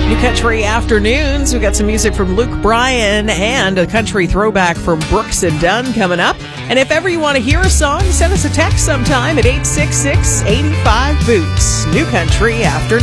New Country Afternoons. We got some music from Luke Bryan and a country throwback from Brooks and Dunn coming up. And if ever you want to hear a song, send us a text sometime at 866-85-BOOTS. New Country Afternoons.